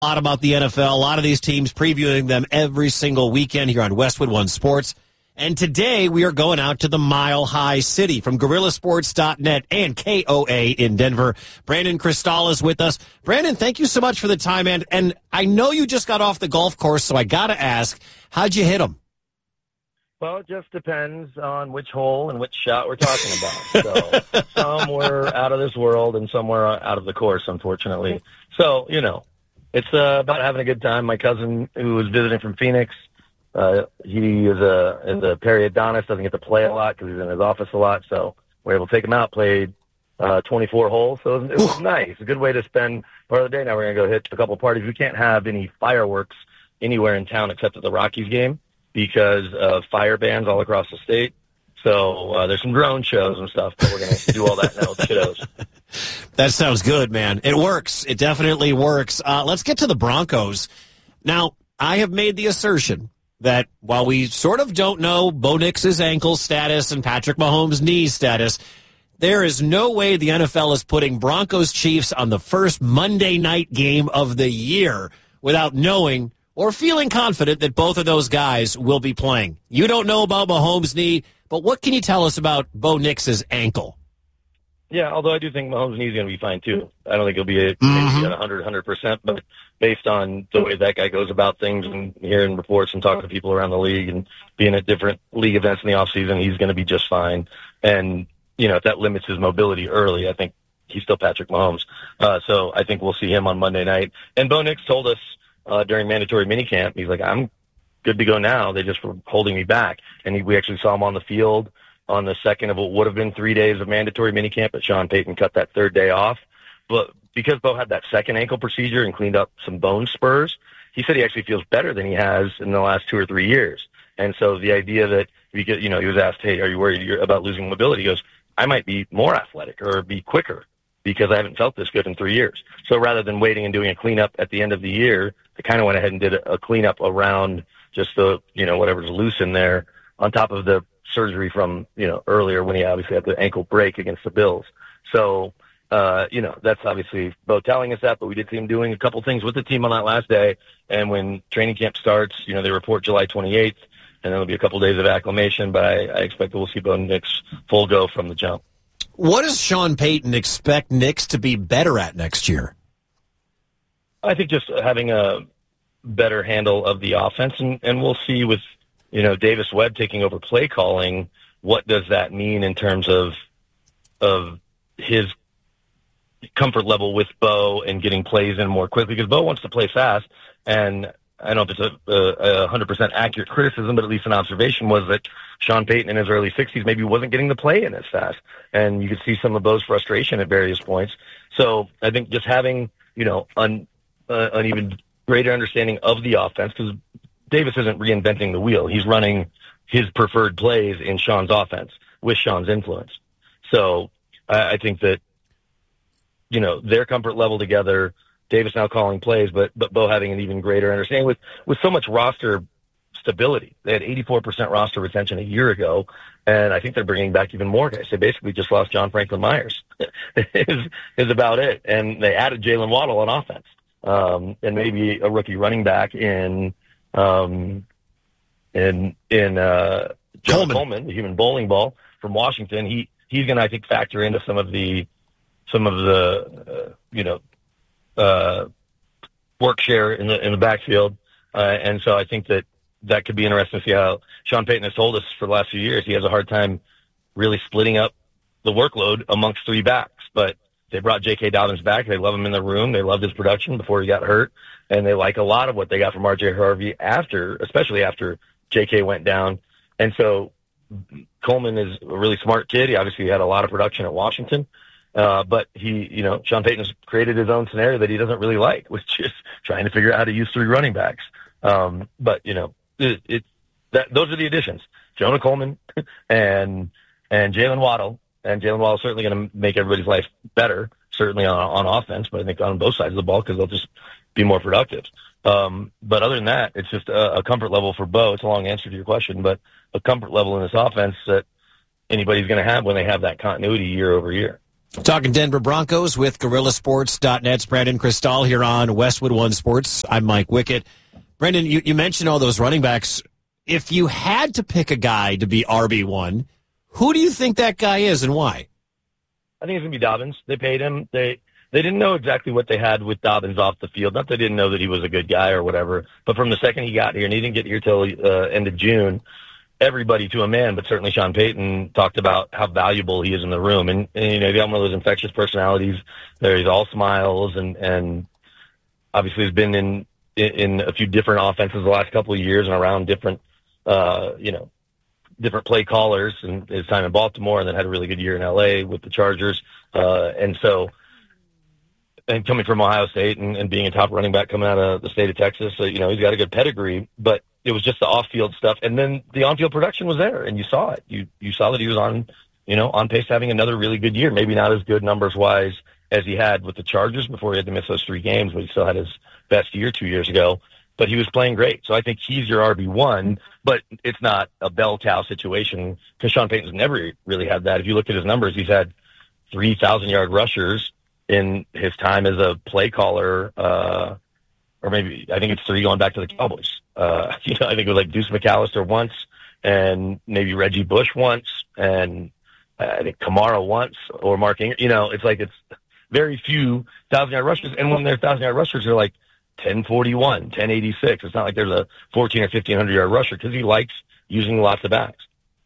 A lot about the NFL, a lot of these teams, previewing them every single weekend here on Westwood One Sports. And today we are going out to the Mile High City from GorillaSports.net and KOA in Denver. Brandon Cristal is with us. Brandon, thank you so much for the time. And I know you just got off the golf course, so I got to ask, how'd you hit them? Well, it just depends on which hole and which shot we're talking about. So some were out of this world and some were out of the course, unfortunately. So, it's about having a good time. My cousin, who was visiting from Phoenix, he is a periodontist, doesn't get to play a lot because he's in his office a lot. So we're able to take him out, played 24 holes. So it was nice. A good way to spend part of the day. Now we're going to go hit a couple parties. We can't have any fireworks anywhere in town except at the Rockies game because of fire bans all across the state. So there's some drone shows and stuff, but we're going to do all that now with the kiddos. That sounds good, man. It works. It definitely works. Let's get to the Broncos. Now, I have made the assertion that while we sort of don't know Bo Nix's ankle status and Patrick Mahomes' knee status, there is no way the NFL is putting Broncos Chiefs on the first Monday night game of the year without knowing or feeling confident that both of those guys will be playing. You don't know about Mahomes' knee, but what can you tell us about Bo Nix's ankle? Yeah, although I do think Mahomes' knee is going to be fine, too. I don't think he'll be maybe at 100%, but based on the way that guy goes about things and hearing reports and talking to people around the league and being at different league events in the offseason, he's going to be just fine. And, if that limits his mobility early, I think he's still Patrick Mahomes. So I think we'll see him on Monday night. And Bo Nix told us during mandatory minicamp, he's like, I'm good to go now. They just were holding me back. And we actually saw him on the field on the second of what would have been 3 days of mandatory minicamp, but Sean Payton cut that third day off. But because Bo had that second ankle procedure and cleaned up some bone spurs, he said he actually feels better than he has in the last 2 or 3 years. And so the idea that, he was asked, hey, are you worried about losing mobility? He goes, I might be more athletic or be quicker because I haven't felt this good in 3 years. So rather than waiting and doing a cleanup at the end of the year, I kind of went ahead and did a cleanup around just the, whatever's loose in there on top of the surgery from, earlier when he obviously had the ankle break against the Bills. So, that's obviously Bo telling us that, but we did see him doing a couple things with the team on that last day. And when training camp starts, they report July 28th, and there'll be a couple days of acclimation, but I expect that we'll see Bo Nix full go from the jump. What does Sean Payton expect Nix to be better at next year? I think just having a better handle of the offense, and we'll see with, Davis Webb taking over play calling, what does that mean in terms of his comfort level with Bo and getting plays in more quickly? Because Bo wants to play fast, and I don't know if it's a 100% accurate criticism, but at least an observation was that Sean Payton in his early 60s maybe wasn't getting the play in as fast, and you could see some of Bo's frustration at various points. So I think just having, an even greater understanding of the offense, because Davis isn't reinventing the wheel. He's running his preferred plays in Sean's offense with Sean's influence. So I think that, their comfort level together, Davis now calling plays, but Bo having an even greater understanding with so much roster stability. They had 84% roster retention a year ago, and I think they're bringing back even more guys. They basically just lost John Franklin Myers is about it. And they added Jalen Waddle on offense. And maybe a rookie running back in John Coleman, the human bowling ball from Washington. He's going to, I think, factor into some of the work share in the backfield. And so I think that could be interesting to see how Sean Payton has told us for the last few years. He has a hard time really splitting up the workload amongst three backs, but they brought J.K. Dobbins back. They love him in the room. They loved his production before he got hurt, and they like a lot of what they got from R.J. Harvey especially after J.K. went down. And so Coleman is a really smart kid. He obviously had a lot of production at Washington, but Sean Payton's created his own scenario that he doesn't really like, which is trying to figure out how to use three running backs. But those are the additions: Jonah Coleman and Jalen Waddle. And Jalen Waddle is certainly going to make everybody's life better, certainly on offense, but I think on both sides of the ball because they'll just be more productive. But other than that, it's just a comfort level for Bo. It's a long answer to your question, but a comfort level in this offense that anybody's going to have when they have that continuity year over year. Talking Denver Broncos with GorillaSports.net's Brandon Cristal here on Westwood One Sports. I'm Mike Wickett. Brandon, you mentioned all those running backs. If you had to pick a guy to be RB1, who do you think that guy is and why? I think it's going to be Dobbins. They paid him. They didn't know exactly what they had with Dobbins off the field. Not that they didn't know that he was a good guy or whatever, but from the second he got here, and he didn't get here till end of June, everybody to a man, but certainly Sean Payton talked about how valuable he is in the room. And you know, he got one of those infectious personalities. He's all smiles and obviously has been in a few different offenses the last couple of years and around different, different play callers, and his time in Baltimore, and then had a really good year in LA with the Chargers. And coming from Ohio State and being a top running back coming out of the state of Texas, so, he's got a good pedigree, but it was just the off-field stuff. And then the on-field production was there, and you saw it. You saw that he was on pace to having another really good year. Maybe not as good numbers-wise as he had with the Chargers before he had to miss those 3 games, but he still had his best year 2 years ago. But he was playing great. So I think he's your RB1, but it's not a bell cow situation because Sean Payton's never really had that. If you look at his numbers, he's had 3,000-yard rushers in his time as a play caller, or maybe I think it's 3 going back to the Cowboys. I think it was like Deuce McAllister once, and maybe Reggie Bush once, and I think Kamara once, or Mark Ingram. It's very few 1,000-yard rushers, and when they're 1,000-yard rushers, they're like 1041, 1086. It's not like there's a 1,400 or 1,500-yard rusher because he likes using lots of backs.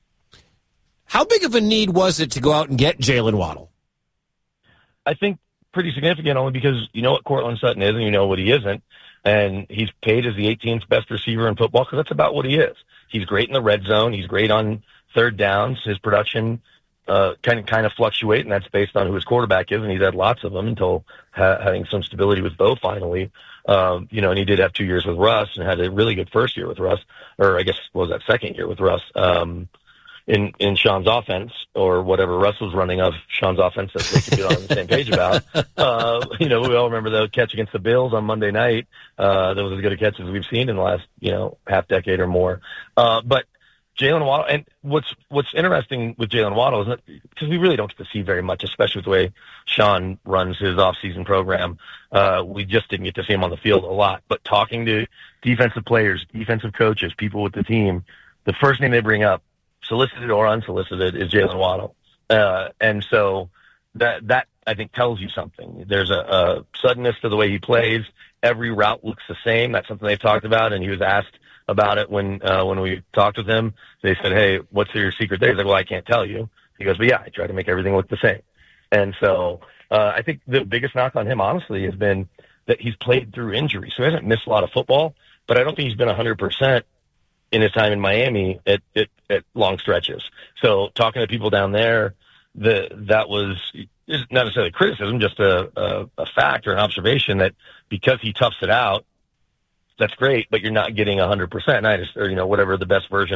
How big of a need was it to go out and get Jalen Waddle? I think pretty significant, only because you know what Courtland Sutton is and you know what he isn't. And he's paid as the 18th best receiver in football because that's about what he is. He's great in the red zone. He's great on third downs. His production kind of fluctuate, and that's based on who his quarterback is, and he's had lots of them until having some stability with Bo finally. And he did have 2 years with Russ and had a really good first year with Russ, or I guess what was that, second year with Russ, in Sean's offense, or whatever Russ was running of Sean's offense that they could be on the same page about. We all remember the catch against the Bills on Monday night. That was as good a catch as we've seen in the last, half decade or more. But Jalen Waddle, and what's interesting with Jalen Waddle is because we really don't get to see very much, especially with the way Sean runs his off-season program. We just didn't get to see him on the field a lot. But talking to defensive players, defensive coaches, people with the team, the first name they bring up, solicited or unsolicited, is Jalen Waddle. And so that I think tells you something. There's a suddenness to the way he plays. Every route looks the same. That's something they've talked about, and he was asked about it when we talked with him. They said, "Hey, what's your secret there?" He's like, "Well, I can't tell you." He goes, "But yeah, I try to make everything look the same." And so I think the biggest knock on him, honestly, has been that he's played through injury. So he hasn't missed a lot of football, but I don't think he's been 100% in his time in Miami at long stretches. So talking to people down there, that was not necessarily criticism, just a fact or an observation that because he toughs it out, that's great, but you're not getting 100%. Or whatever the best version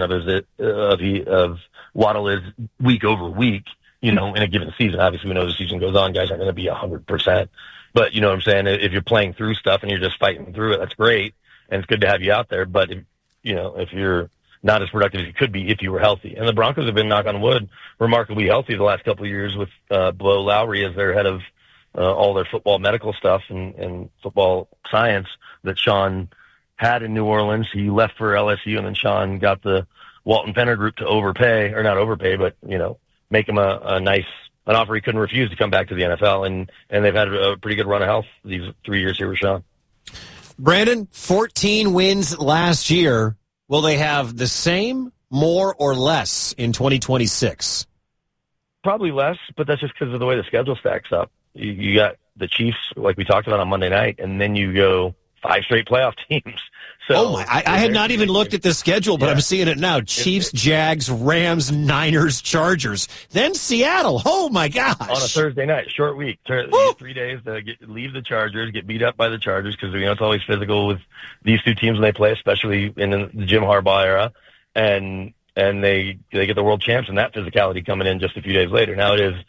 of Waddle is week over week, in a given season. Obviously, we know the season goes on, guys aren't going to be 100%. But you know what I'm saying? If you're playing through stuff and you're just fighting through it, that's great, and it's good to have you out there. But if you're not as productive as you could be if you were healthy. And the Broncos have been, knock on wood, remarkably healthy the last couple of years with Bo Lowry as their head of all their football medical stuff and football science that Sean had in New Orleans. He left for LSU, and then Sean got the Walton Penner group to overpay, or not overpay, but, make him an offer he couldn't refuse to come back to the NFL. And they've had a pretty good run of health these 3 years here with Sean. Brandon, 14 wins last year. Will they have the same, more, or less in 2026? Probably less, but that's just because of the way the schedule stacks up. You got the Chiefs, like we talked about on Monday night, and then you go 5 straight playoff teams. So I had not even looked at the schedule, but I'm seeing it now. Chiefs, Jags, Rams, Niners, Chargers. Then Seattle. Oh, my gosh. On a Thursday night, short week. 3 days to leave the Chargers, get beat up by the Chargers, because it's always physical with these two teams when they play, especially in the Jim Harbaugh era. And they get the world champs, and that physicality coming in just a few days later. Now it is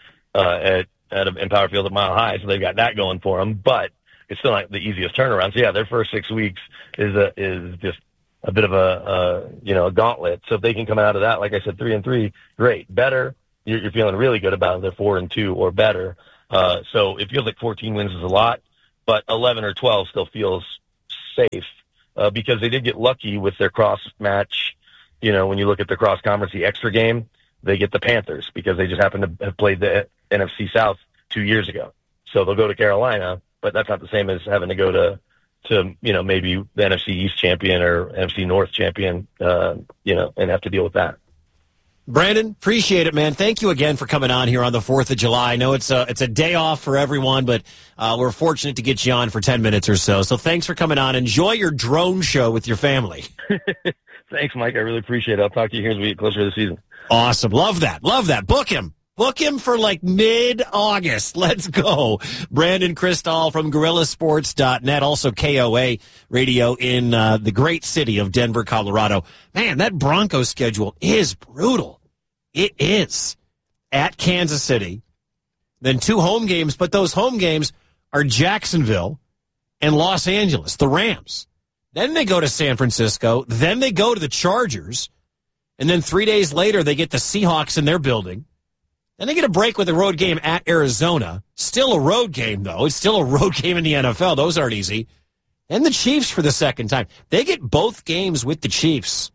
in Power Field at Mile High, so they've got that going for them. But it's still not the easiest turnaround. So, yeah, their first 6 weeks is just a bit of a gauntlet. So if they can come out of that, like I said, 3-3, great. Better, you're feeling really good about it. They're 4-2 or better. So it feels like 14 wins is a lot, but 11 or 12 still feels safe because they did get lucky with their cross match. You know, when you look at the cross conference, the extra game, they get the Panthers because they just happen to have played the NFC South 2 years ago. So they'll go to Carolina, but that's not the same as having to go to you know, maybe the NFC East champion or NFC North champion, you know, and have to deal with that. Brandon, appreciate it, man. Thank you again for coming on here on the 4th of July. I know it's a day off for everyone, but we're fortunate to get you on for 10 minutes or so. So thanks for coming on. Enjoy your drone show with your family. Thanks, Mike. I really appreciate it. I'll talk to you here as we get closer to the season. Awesome. Love that. Love that. Book him. Book him for like mid-August. Let's go. Brandon Krisztal from GorillaSports.net, also KOA radio in the great city of Denver, Colorado. Man, that Broncos schedule is brutal. It is. At Kansas City, then 2 home games, but those home games are Jacksonville and Los Angeles, the Rams. Then they go to San Francisco. Then they go to the Chargers. And then 3 days later, they get the Seahawks in their building. Then they get a break with a road game at Arizona. Still a road game, though. It's still a road game in the NFL. Those aren't easy. And the Chiefs for the second time. They get both games with the Chiefs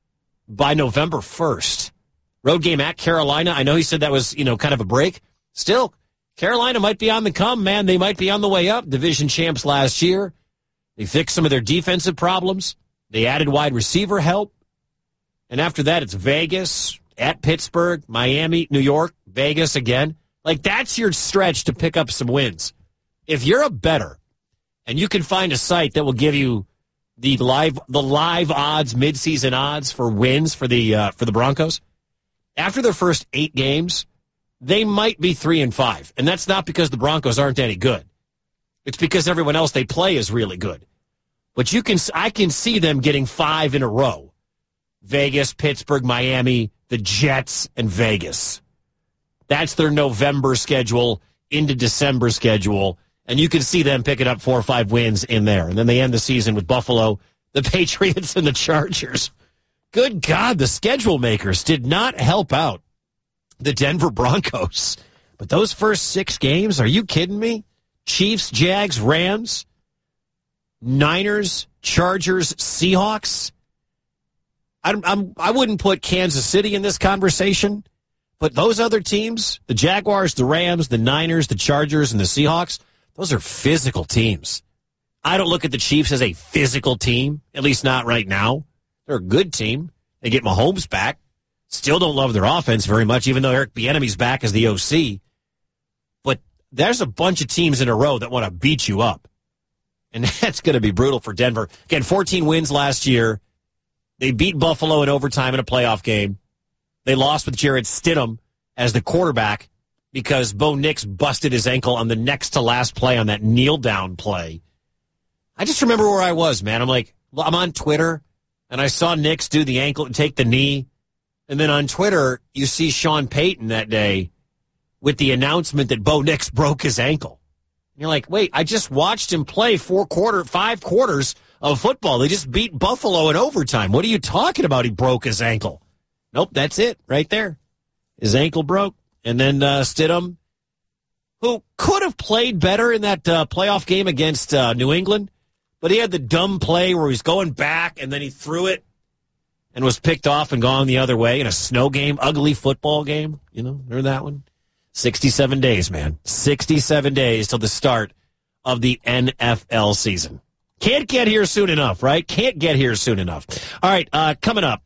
by November 1st. Road game at Carolina. I know he said that was, you know, kind of a break. Still, Carolina might be on the come, man. They might be on the way up. Division champs last year. They fixed some of their defensive problems. They added wide receiver help. And after that, it's Vegas, at Pittsburgh, Miami, New York, Vegas again. Like, that's your stretch to pick up some wins. If you're a bettor and you can find a site that will give you the live odds, midseason odds for wins for the Broncos, after their first 8 games, they might be 3-5. And that's not because the Broncos aren't any good. It's because everyone else they play is really good. But I can see them getting 5 in a row. Vegas, Pittsburgh, Miami, the Jets, and Vegas. That's their November schedule into December schedule. And you can see them picking up 4 or 5 wins in there. And then they end the season with Buffalo, the Patriots, and the Chargers. Good God, the schedule makers did not help out the Denver Broncos. But those first 6 games, are you kidding me? Chiefs, Jags, Rams, Niners, Chargers, Seahawks. I wouldn't put Kansas City in this conversation, but those other teams, the Jaguars, the Rams, the Niners, the Chargers, and the Seahawks, those are physical teams. I don't look at the Chiefs as a physical team, at least not right now. They're a good team. They get Mahomes back. Still don't love their offense very much, even though Eric Bieniemy's back as the OC. But there's a bunch of teams in a row that want to beat you up. And that's going to be brutal for Denver. Again, 14 wins last year. They beat Buffalo in overtime in a playoff game. They lost with Jarrett Stidham as the quarterback because Bo Nix busted his ankle on the next to last play on that kneel down play. I just remember where I was, man. I'm on Twitter, and I saw Nix do the ankle and take the knee. And then on Twitter, you see Sean Payton that day with the announcement that Bo Nix broke his ankle. And you're like, wait, I just watched him play 5 quarters of football. They just beat Buffalo in overtime. What are you talking about? He broke his ankle. Nope, that's it right there. His ankle broke. And then Stidham, who could have played better in that playoff game against New England, but he had the dumb play where he's going back and then he threw it and was picked off and gone the other way in a snow game, ugly football game. You know, remember that one? 67 days, man. 67 days till the start of the NFL season. Can't get here soon enough, right? Can't get here soon enough. All right, coming up.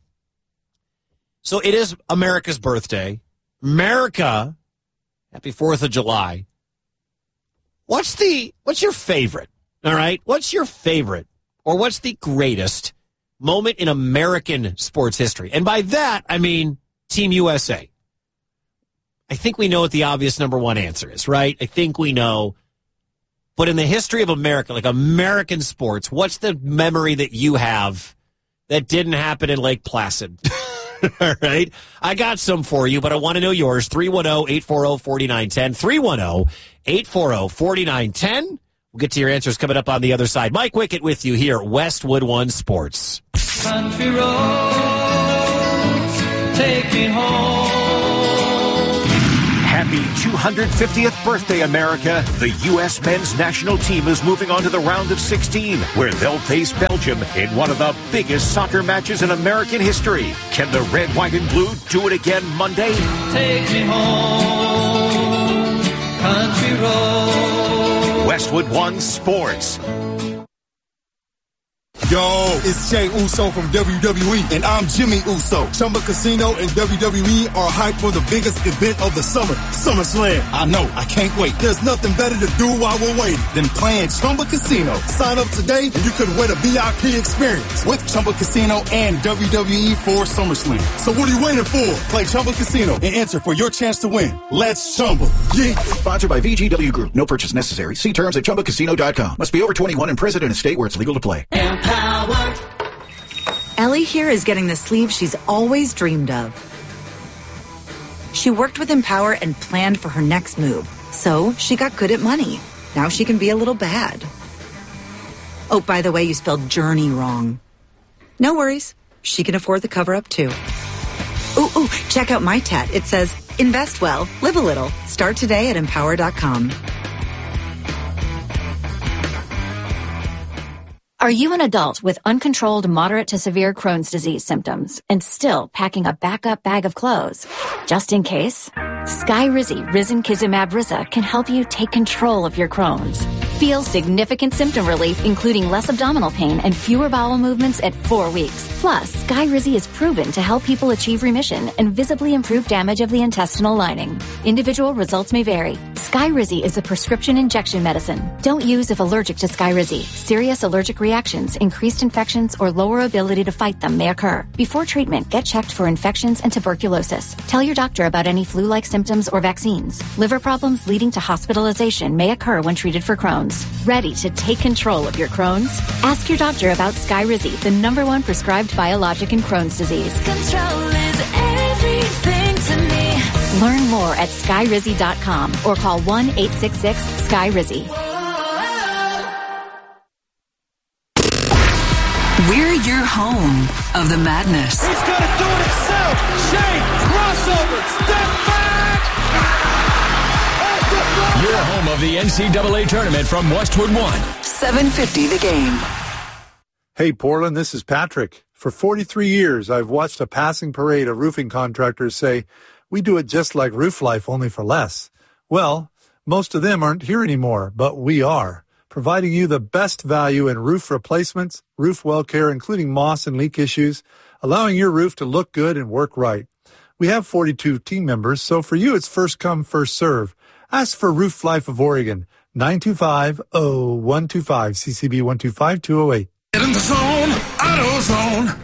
So it is America's birthday. America, happy 4th of July. What's your favorite? All right, what's your favorite or what's the greatest moment in American sports history? And by that, I mean Team USA. I think we know what the obvious number one answer is, right? I think we know. But in the history of America, like American sports, what's the memory that you have that didn't happen in Lake Placid? All right. I got some for you, but I want to know yours. 310-840-4910. 310-840-4910. We'll get to your answers coming up on the other side. Mike Wickett with you here at Westwood One Sports. Country roads, take me home. Happy 250th birthday, America. The U.S. men's national team is moving on to the round of 16, where they'll face Belgium in one of the biggest soccer matches in American history. Can the red, white, and blue do it again Monday? Take me home, country road. Westwood One Sports. Yo, it's Jey Uso from WWE, and I'm Jimmy Uso. Chumba Casino and WWE are hyped for the biggest event of the summer, SummerSlam. I know, I can't wait. There's nothing better to do while we're waiting than playing Chumba Casino. Sign up today, and you could win a VIP experience with Chumba Casino and WWE for SummerSlam. So what are you waiting for? Play Chumba Casino and enter for your chance to win. Let's Chumba. Yeah. Sponsored by VGW Group. No purchase necessary. See terms at ChumbaCasino.com. Must be over 21 and present in a state where it's legal to play. Power. Ellie here is getting the sleeve she's always dreamed of. She worked with Empower and planned for her next move, so she got good at money. Now she can be a little bad. Oh, by the way, you spelled journey wrong. No worries. She can afford the cover-up, too. Ooh, check out my tat. It says, invest well, live a little. Start today at Empower.com. Are you an adult with uncontrolled moderate to severe Crohn's disease symptoms and still packing a backup bag of clothes? Just in case, Skyrizi Risankizumab Riza can help you take control of your Crohn's. Feel significant symptom relief, including less abdominal pain and fewer bowel movements at 4 weeks. Plus, Skyrizi is proven to help people achieve remission and visibly improve damage of the intestinal lining. Individual results may vary. Skyrizi is a prescription injection medicine. Don't use if allergic to Skyrizi. Serious allergic reactions, increased infections, or lower ability to fight them may occur. Before treatment, get checked for infections and tuberculosis. Tell your doctor about any flu-like symptoms or vaccines. Liver problems leading to hospitalization may occur when treated for Crohn's. Ready to take control of your Crohn's? Ask your doctor about Skyrizi, the #1 prescribed biologic in Crohn's disease. Control is everything to me. Learn more at Skyrizi.com or call 1-866-SKYRIZI. We're your home of the madness. He's going to do it himself. Shane, crossover, step back. Your home of the NCAA tournament from Westwood One. 750 The Game. Hey, Portland, this is Patrick. For 43 years, I've watched a passing parade of roofing contractors say, we do it just like Roof Life, only for less. Well, most of them aren't here anymore, but we are, providing you the best value in roof replacements, roof well care, including moss and leak issues, allowing your roof to look good and work right. We have 42 team members, so for you, it's first come, first serve. Ask for Roof Life of Oregon, 925-0125, CCB 125208. Get in the zone, AutoZone.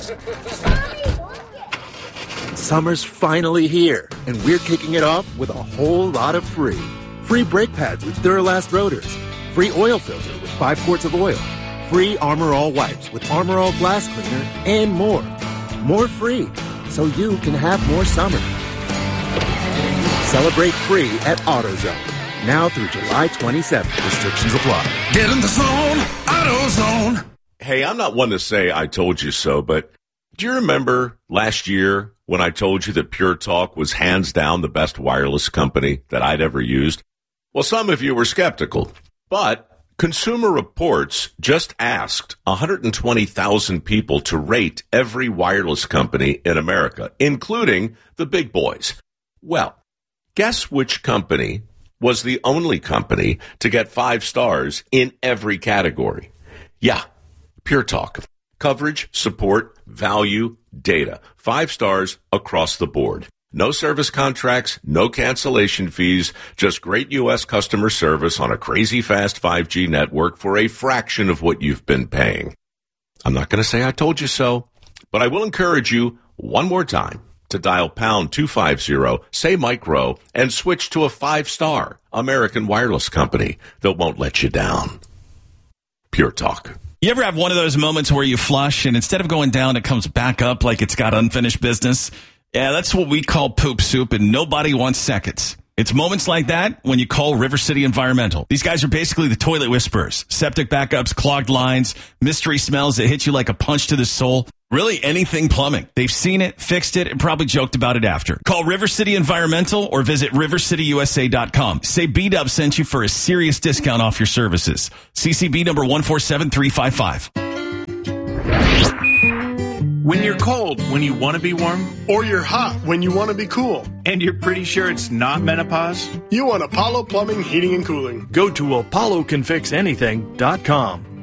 Summer's finally here, and we're kicking it off with a whole lot of free. Free brake pads with Duralast rotors. Free oil filter with 5 quarts of oil. Free Armor All wipes with Armor All glass cleaner, and more. More free, so you can have more summer. Celebrate free at AutoZone. Now through July 27th. Restrictions apply. Get in the zone, AutoZone. Hey, I'm not one to say I told you so, but do you remember last year when I told you that Pure Talk was hands down the best wireless company that I'd ever used? Well, some of you were skeptical, but Consumer Reports just asked 120,000 people to rate every wireless company in America, including the big boys. Well, guess which company was the only company to get 5 stars in every category? Yeah, Pure Talk. Coverage, support, value, data. 5 stars across the board. No service contracts, no cancellation fees, just great U.S. customer service on a crazy fast 5G network for a fraction of what you've been paying. I'm not going to say I told you so, but I will encourage you one more time to dial pound 250, say micro, and switch to a 5-star American wireless company that won't let you down. Pure Talk. You ever have one of those moments where you flush and instead of going down, it comes back up like it's got unfinished business? Yeah, that's what we call poop soup, and nobody wants seconds. It's moments like that when you call River City Environmental. These guys are basically the toilet whisperers. Septic backups, clogged lines, mystery smells that hit you like a punch to the soul. Really, anything plumbing. They've seen it, fixed it, and probably joked about it after. Call River City Environmental or visit rivercityusa.com. Say B-Dub sent you for a serious discount off your services. CCB number 147355. When you're cold, when you want to be warm, or you're hot when you want to be cool, and you're pretty sure it's not menopause, you want Apollo Plumbing, Heating, and Cooling. Go to ApolloCanFixAnything.com.